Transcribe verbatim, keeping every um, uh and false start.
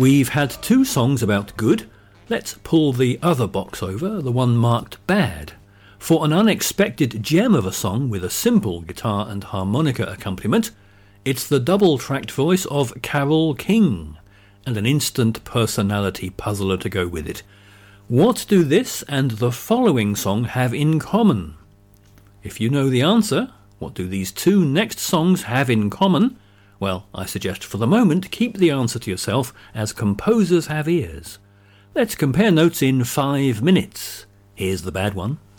We've had two songs about good. Let's pull the other box over, the one marked bad. For an unexpected gem of a song with a simple guitar and harmonica accompaniment, it's the double-tracked voice of Carole King, and an instant personality puzzler to go with it. What do this and the following song have in common? If you know the answer, what do these two next songs have in common? Well, I suggest for the moment keep the answer to yourself, as composers have ears. Let's compare notes in five minutes. Here's the bad one.